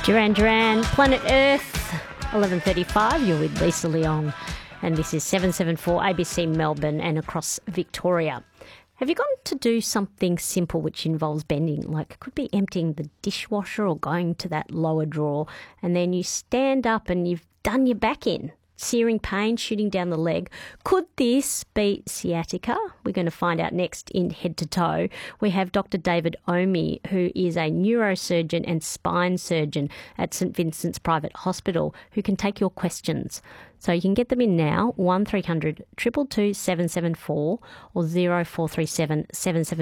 Duran Duran, Planet Earth, 11:35. You're with Lisa Leong, and this is 774 ABC Melbourne and across Victoria. Have you gone to do something simple which involves bending? Like it could be emptying the dishwasher or going to that lower drawer, and then you stand up and you've done your back in. Searing pain shooting down the leg. Could this be sciatica? We're going to find out next in Head to Toe. We have Dr. David Omi, who is a neurosurgeon and spine surgeon at St Vincent's Private Hospital, who can take your questions. So you can get them in now, 1300 222 774 or 0437 774